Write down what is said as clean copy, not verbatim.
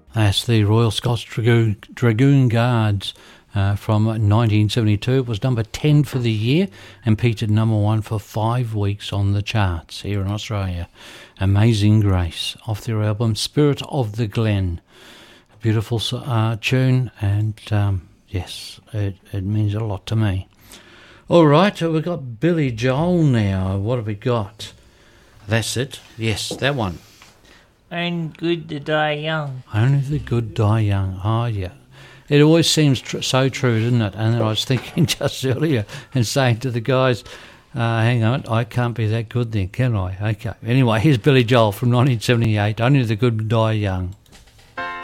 That's the Royal Scots Dragoon Guards from 1972. It was number 10 for the year and peaked at number 1 for 5 weeks on the charts here in Australia. Amazing Grace, off their album Spirit of the Glen. A beautiful tune, and yes, it means a lot to me. All right, we've got Billy Joel now. What have we got? That's it. Yes, that one. Only good to die young. Only the good die young. Oh, yeah. It always seems so true, doesn't it? And then I was thinking just earlier and saying to the guys, hang on, I can't be that good then, can I? Okay. Anyway, here's Billy Joel from 1978. Only the good die young.